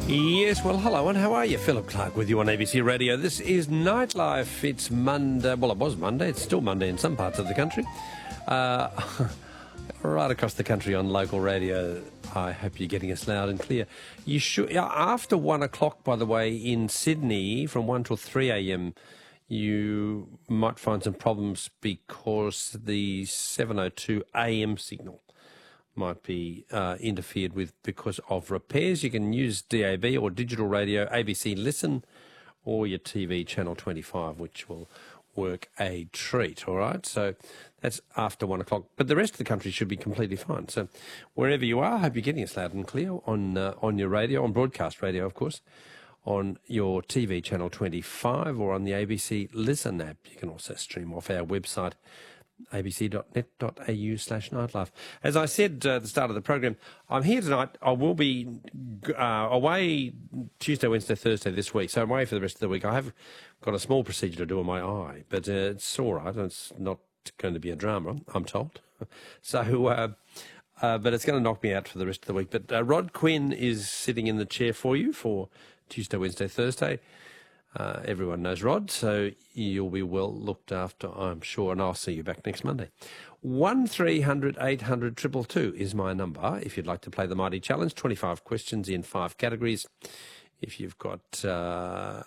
Yes, well, hello, and how are you? Philip Clark with you on ABC Radio. This is Nightlife. It's Monday. Well, it was Monday. It's still Monday in some parts of the country. Right across the country on local radio. I hope you're getting us loud and clear. You should. After 1 o'clock, by the way, in Sydney, from 1 till 3 a.m., you might find some problems because the 7:02 a.m. signal might be interfered with because of repairs. You can use DAB or digital radio, ABC Listen, or your TV channel 25, which will work a treat, all right? So that's after 1 o'clock. But the rest of the country should be completely fine. So wherever you are, I hope you're getting us loud and clear on your radio, on broadcast radio, of course, on your TV channel 25 or on the ABC Listen app. You can also stream off our website, abc.net.au/nightlife. As I said at the start of the program, I'm here tonight. I will be away Tuesday, Wednesday, Thursday this week, so I'm away for the rest of the week. I have got a small procedure to do on my eye, but it's all right. It's not going to be a drama, I'm told. So, but it's going to knock me out for the rest of the week. But Rod Quinn is sitting in the chair for you for Tuesday, Wednesday, Thursday. Everyone knows Rod, so you'll be well looked after, I'm sure, and I'll see you back next Monday. 1300 800 222 is my number if you'd like to play the Mighty Challenge. 25 questions in 5 categories. If you've got the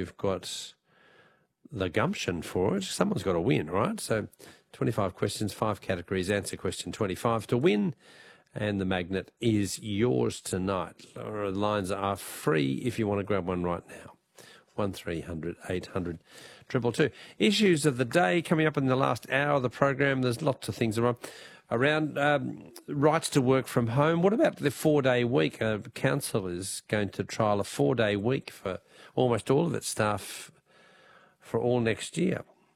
gumption for it, someone's got to win, right? So 25 questions, 5 categories, answer question 25 to win, and the magnet is yours tonight. The lines are free if you want to grab one right now. 1300 800 222. Issues of the day coming up in the last hour of the program. There's lots of things around rights to work from home. What about the 4-day week? Council is going to trial a 4-day week for almost all of its staff for all next year.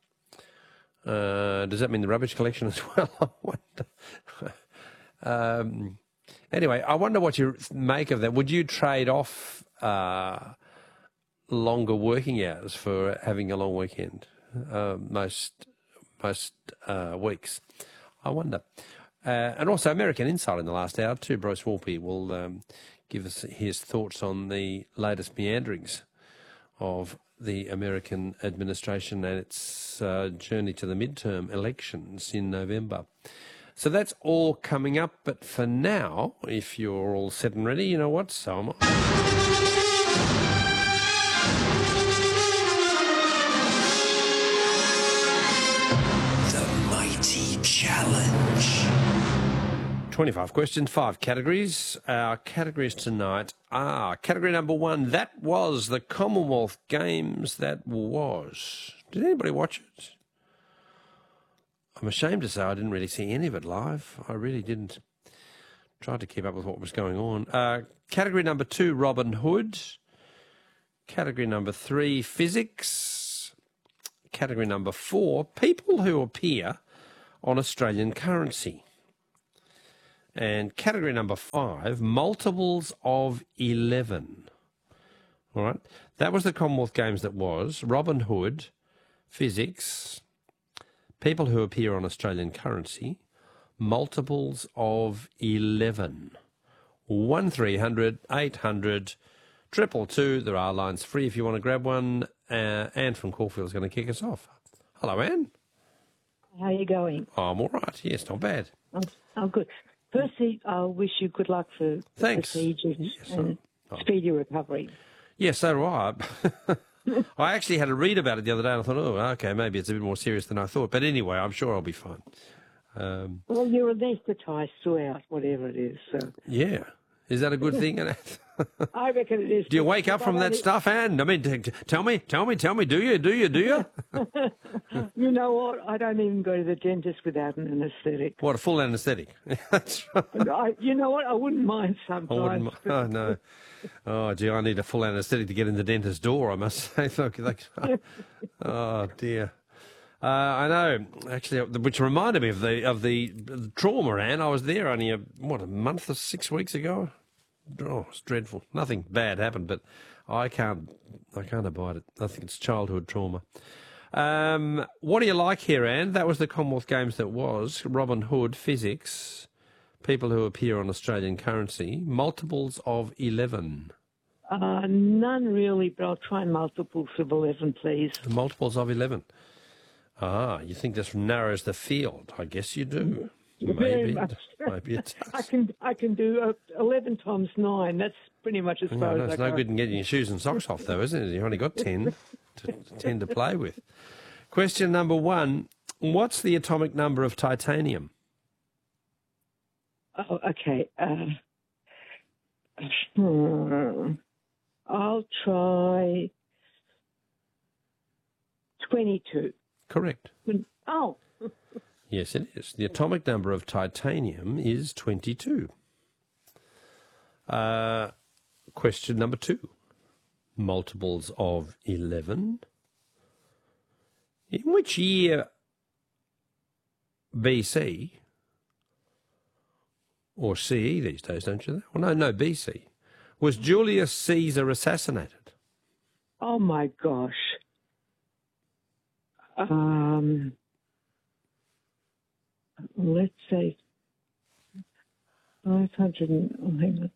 Does that mean the rubbish collection as well? I wonder. Anyway, I wonder what you make of that. Would you trade off longer working hours for having a long weekend most weeks? I wonder. And also American Insight in the last hour too. Bruce Wolpe will give us his thoughts on the latest meanderings of the American administration and its journey to the midterm elections in November. So that's all coming up, but for now, if you're all set and ready, you know what, so am I. Challenge. 25 questions, 5 categories. Our categories tonight are category number 1. That was the Commonwealth Games. That was. Did anybody watch it? I'm ashamed to say I didn't really see any of it live. I really didn't. Tried to keep up with what was going on. Category number 2, Robin Hood. Category number 3, physics. Category number 4, people who appear on Australian currency. And category number 5, multiples of 11. All right. That was the Commonwealth Games. That was Robin Hood, physics, people who appear on Australian currency, multiples of 11. 1300 800 222. There are lines free if you want to grab one. Anne from Caulfield is going to kick us off. Hello, Anne. How are you going? Oh, I'm all right. Yes, not bad. I'm good. Firstly, I wish you good luck for the siege and speedy recovery. Yes, so do I. I actually had to read about it the other day and I thought, oh, okay, maybe it's a bit more serious than I thought. But anyway, I'm sure I'll be fine. Well, you're anaesthetised throughout, whatever it is. So. Yeah. Is that a good thing? I reckon it is. Do you wake up from that stuff, Anne? I mean, tell me. Do you? You know what? I don't even go to the dentist without an anaesthetic. What, a full anaesthetic? That's right. You know what? I wouldn't mind sometimes. Oh, no. Oh, gee, I need a full anaesthetic to get in the dentist's door, I must say. Oh, dear. I know, actually, which reminded me of the trauma, Anne. I was there only a month or 6 weeks ago. Oh, it's dreadful. Nothing bad happened, but I can't abide it. I think it's childhood trauma. What do you like here, Anne? That was the Commonwealth Games. That was Robin Hood, physics, people who appear on Australian currency, multiples of 11. None really, but I'll try multiples of 11, please. The multiples of 11. Ah, you think this narrows the field? I guess you do. Very much. Maybe it does. I can do 11 times 9. That's pretty much as far as I go. It's no good in getting your shoes and socks off, though, isn't it? You've only got 10 to play with. Question number 1. What's the atomic number of titanium? Oh, okay. I'll try 22. Correct. Oh. Yes, it is. The atomic number of titanium is 22. Question number 2. Multiples of 11. In which year BC, or CE these days, don't you? Well, no, BC, was Julius Caesar assassinated? Oh, my gosh. Let's say 500. Hang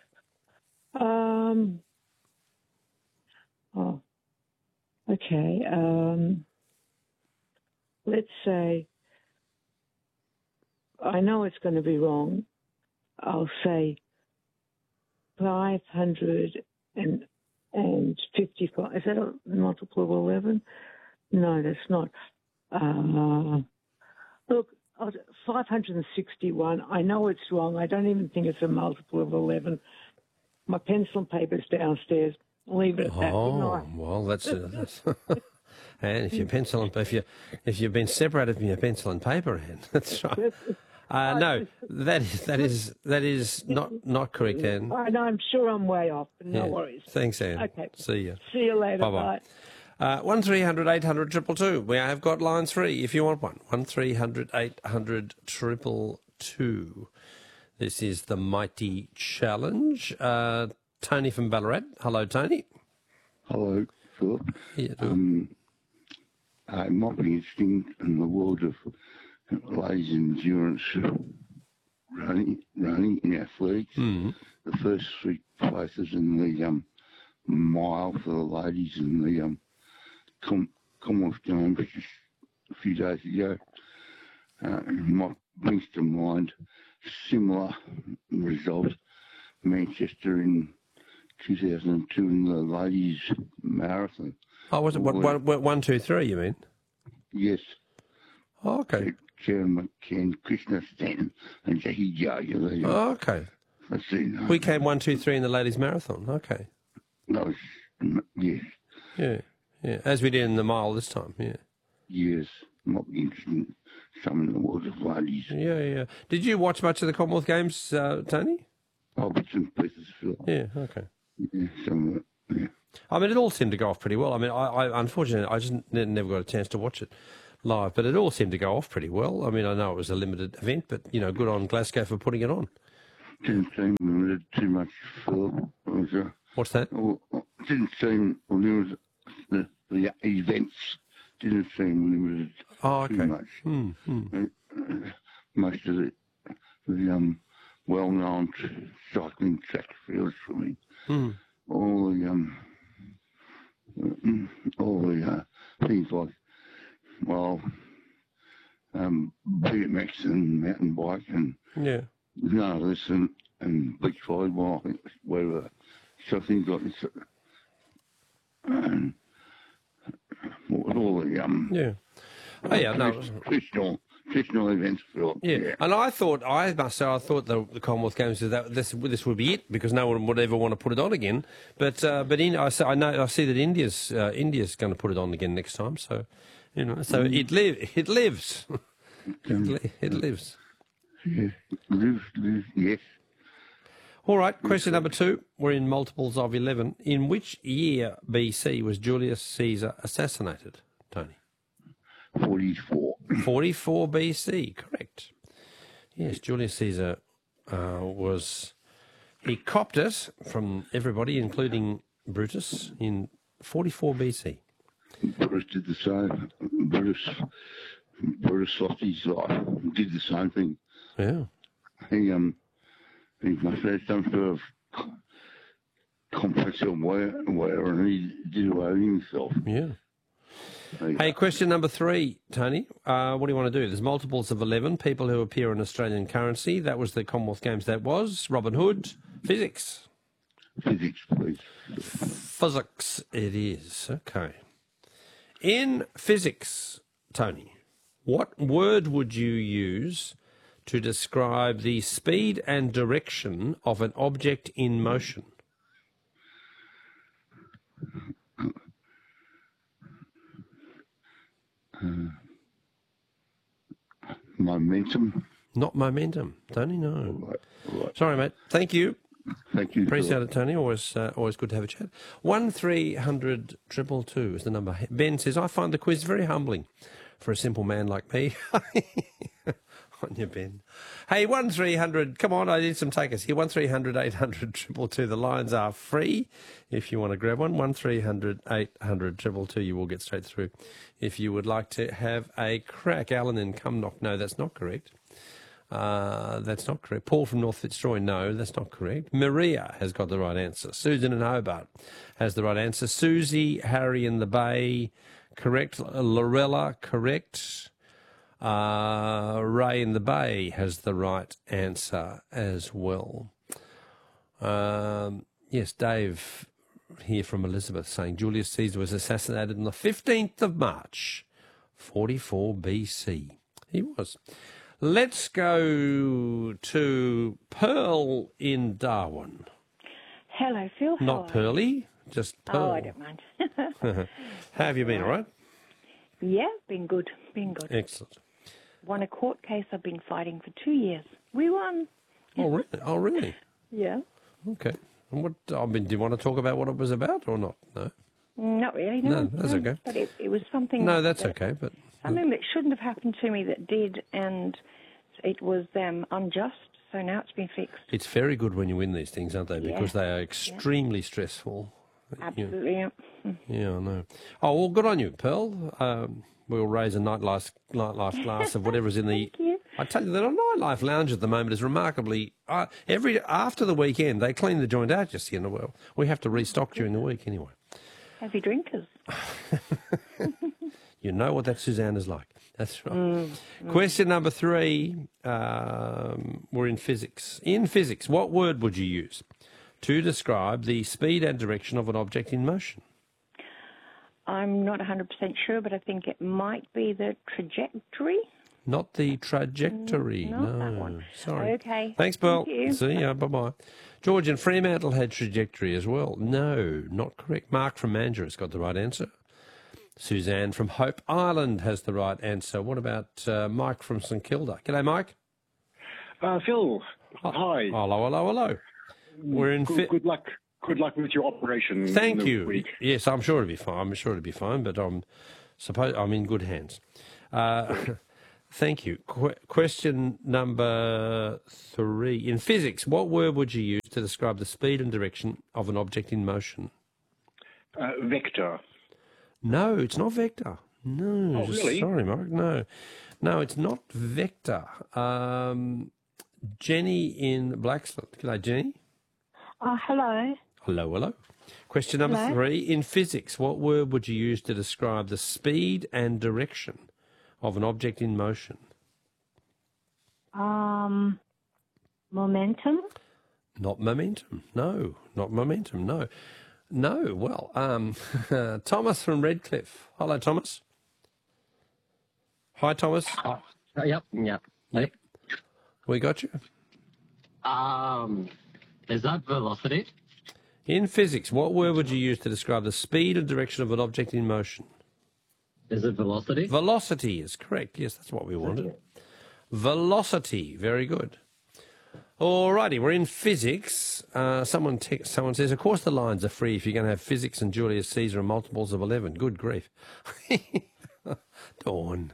on. Oh, okay. Let's say, I know it's going to be wrong. I'll say 555. Is that a multiple of 11? No, that's not. Look, 561. I know it's wrong. I don't even think it's a multiple of 11. My pencil and paper's downstairs. I'll leave it at that. Oh, well, that's and if your pencil and if you've been separated from your pencil and paper, Anne, that's right. No, that is not correct, Anne. I know. I'm sure I'm way off, but no worries. Thanks, Anne. Okay. See you. See you later. Bye-bye. 1300 800 222. We have got lines free if you want one. 1300 800 222. This is the Mighty Challenge. Tony from Ballarat. Hello, Tony. Hello, Philip. Yeah, it might be interesting in the world of ladies endurance running in athletics. Mm. The first 3 places in the mile for the ladies in the Commonwealth Games just a few days ago. Brings to mind similar result, Manchester in 2002 in the ladies marathon. Oh, was it 1, 2, 3? You mean? Yes. Oh, okay. Sharon McCann, Krishna Stanton, and Jackie Jager. Oh, okay. We came 1, 2, 3 in the ladies marathon. Okay. No, yes. Yeah. As we did in the mile this time. Yeah. Yes. Might be interesting. Some in the world of ladies. Yeah. Did you watch much of the Commonwealth Games, Tony? Oh, bits and pieces, Phil. Yeah. Okay. Yeah, some of it. Yeah. I mean, it all seemed to go off pretty well. I mean, I unfortunately, I just never got a chance to watch it live, but it all seemed to go off pretty well. I mean, I know it was a limited event, but, good on Glasgow for putting it on. Didn't seem limited too much, Phil. What's that? Didn't seem limited. The events didn't seem limited too much. Most of the well-known cycling track fields for me. All the things like, BMX and mountain bike and none of this and beach volleyball, I think, whatever. So things like this. And all the traditional events, Philip. Yeah, and I must say, I thought the Commonwealth Games this would be it because no one would ever want to put it on again. But I see that India's going to put it on again next time. So so it lives. It lives. Yeah, lives. Yes. All right, question number 2. We're in multiples of 11. In which year BC was Julius Caesar assassinated, Tony? 44. 44 BC, correct. Yes, Julius Caesar he copped it from everybody, including Brutus, in 44 BC. Brutus did the same. Brutus lost his life, did the same thing. Yeah. He must have some sort of complex of where and he did away with himself. Yeah. Hey, question number 3, Tony. What do you want to do? There's multiples of 11, people who appear in Australian currency. That was the Commonwealth Games. That was Robin Hood. Physics. Physics, please. Physics it is. Okay. In physics, Tony, what word would you use to describe the speed and direction of an object in motion? Momentum. Not momentum, Tony, no. Right. Sorry, mate. Thank you. Thank you. Appreciate it, Tony. Always good to have a chat. 1300 222 is the number. Ben says, I find the quiz very humbling for a simple man like me. On you, Ben. Hey, 1300, come on, I need some takers here. 1300 800 222. The lines are free if you want to grab one. 1300 800 222. You will get straight through if you would like to have a crack. Alan in Cumnock. No, that's not correct. That's not correct. Paul from North Fitzroy. No, that's not correct. Maria has got the right answer. Susan in Hobart has the right answer. Susie, Harry in the Bay, correct. Lorella, correct. Ray in the Bay has the right answer as well. Yes, Dave here from Elizabeth saying Julius Caesar was assassinated on the 15th of March, 44 BC. He was. Let's go to Pearl in Darwin. Hello, Phil. Not Pearly, just Pearl. Oh, I don't mind. How have you been, all right? Yeah, been good. Excellent. Won a court case I've been fighting for 2 years. We won. Oh, really? Oh, really? Yeah. Okay. And what? I mean, do you want to talk about what it was about or not? No. Not really. No, that's okay. But it was something. No, that's okay. But something that shouldn't have happened to me that did, and it was unjust. So now it's been fixed. It's very good when you win these things, aren't they? Because they are extremely stressful. Absolutely. Yeah. Yeah, I know. Oh well, good on you, Pearl. We'll raise a nightlife glass of whatever's in the. Thank you. I tell you that a nightlife lounge at the moment is remarkably. After the weekend, they clean the joint out. Just well, we have to restock during the week anyway. Heavy drinkers. You know what that Suzanne is like. That's right. Question number 3. We're in physics. In physics, what word would you use to describe the speed and direction of an object in motion? I'm not 100% sure, but I think it might be the trajectory. Not the trajectory. Not that one. Sorry. Okay. Thanks, Pearl. Thank you. See ya. Bye-bye. George in Fremantle had trajectory as well. No, not correct. Mark from Mandurah has got the right answer. Suzanne from Hope Island has the right answer. What about Mike from St Kilda? G'day, Mike. Phil, hi. Hello. We're in good luck. Good luck with your operation. Thank you. Week. Yes, I'm sure it'll be fine. But I'm in good hands. Thank you. Question number 3. In physics, what word would you use to describe the speed and direction of an object in motion? Vector. No, it's not vector. No. Oh, really? Sorry, Mark. No, it's not vector. Jenny in Blacksland. G'day, Jenny. Hello. Hello. Question number 3. In physics, what word would you use to describe the speed and direction of an object in motion? Momentum? Not momentum. No, not momentum. No. Well, Thomas from Redcliffe. Hello, Thomas. Hi, Thomas. Yep. We got you. Is that velocity? In physics, what word would you use to describe the speed and direction of an object in motion? Is it velocity? Velocity is correct. Yes, that's what we wanted. Velocity. Very good. All righty, we're in physics. Someone says, of course the lines are free if you're going to have physics and Julius Caesar and multiples of 11. Good grief. Dawn.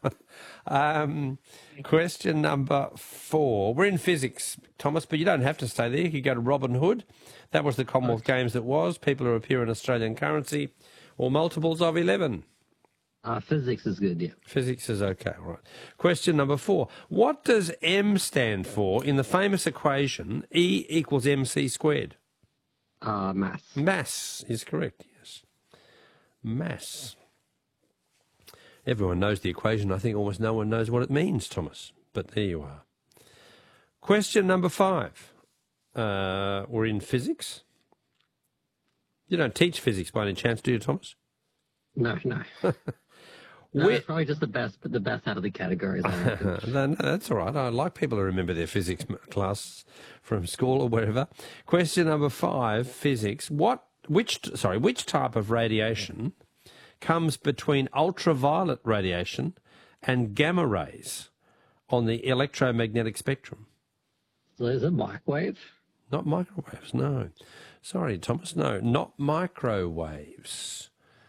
Question number 4. We're in physics, Thomas, but you don't have to stay there. You could go to Robin Hood. That was the Commonwealth Games that was. People who appear in Australian currency or multiples of 11. Physics is good, yeah. Physics is okay, all right. Question number 4. What does M stand for in the famous equation E equals MC squared? Mass. Mass is correct, yes. Mass. Everyone knows the equation. I think almost no one knows what it means, Thomas. But there you are. Question number 5. We're in physics. You don't teach physics by any chance, do you, Thomas? No. No, it's probably just the best out of the categories. No, that's all right. I like people who remember their physics class from school or wherever. Question number 5, physics. Which type of radiation comes between ultraviolet radiation and gamma rays on the electromagnetic spectrum? So is it microwave? Not microwaves, no. Sorry, Thomas, no. Not microwaves.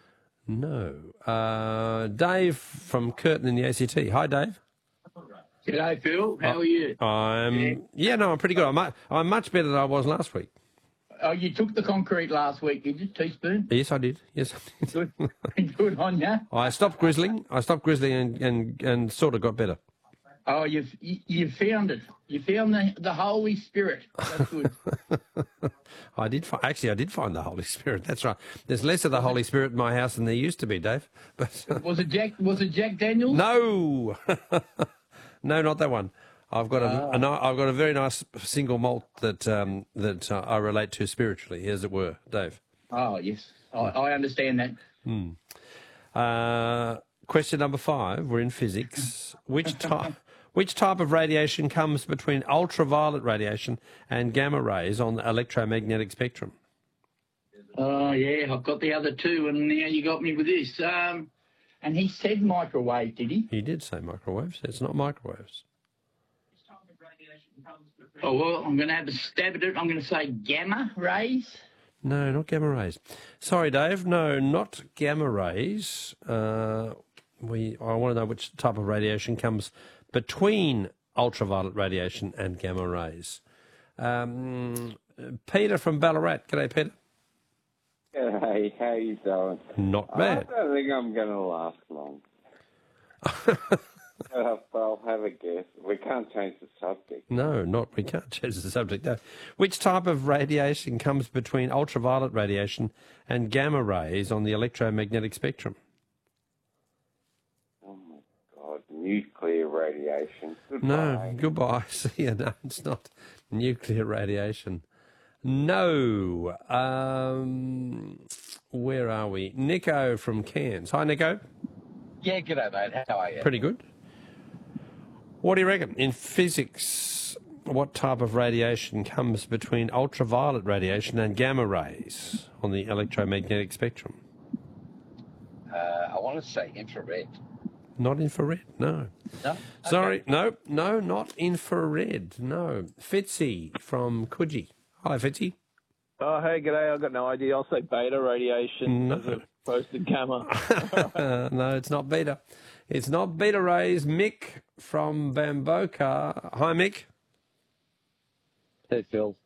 No. Dave from Curtin in the ACT. Hi, Dave. G'day, Phil. How are you? I'm pretty good. I'm much better than I was last week. Oh, you took the concrete last week, did you, teaspoon? Yes, I did. Yes, I did. Good on you. I stopped grizzling. And sort of got better. Oh, you found it. You found the Holy Spirit. That's good. I did find the Holy Spirit. That's right. There's less of the Holy Spirit in my house than there used to be, Dave. But was it Jack Daniels? No, no, not that one. I've got a very nice single malt that I relate to spiritually, as it were, Dave. Oh yes, I understand that. Question number 5. We're in physics. Which type of radiation comes between ultraviolet radiation and gamma rays on the electromagnetic spectrum? Oh yeah, I've got the other two, and now you got me with this. And he said microwave, did he? He did say microwaves. It's not microwaves. Oh, well, I'm going to have a stab at it. I'm going to say gamma rays. No, not gamma rays. Sorry, Dave. No, not gamma rays. I want to know which type of radiation comes between ultraviolet radiation and gamma rays. Peter from Ballarat. G'day, Peter. Hey, how you doing? Not bad. I don't think I'm going to last long. I'll have a guess. We can't change the subject. No, we can't change the subject. No. Which type of radiation comes between ultraviolet radiation and gamma rays on the electromagnetic spectrum? Oh, my God. Nuclear radiation. Goodbye. No, goodbye. See you. No, it's not nuclear radiation. No. Where are we? Nico from Cairns. Hi, Nico. Yeah, g'day, mate. How are you? Pretty good. What do you reckon? In physics, what type of radiation comes between ultraviolet radiation and gamma rays on the electromagnetic spectrum? I want to say infrared. Not infrared, no. No? Okay. Sorry, no, not infrared, no. Fitzy from Coogee. Hi, Fitzy. Oh, hey, g'day. I've got no idea. I'll say beta radiation as opposed to gamma. No, it's not beta. It's not beta rays. Mick from Bamboka. Hi, Mick. Hey, Phil.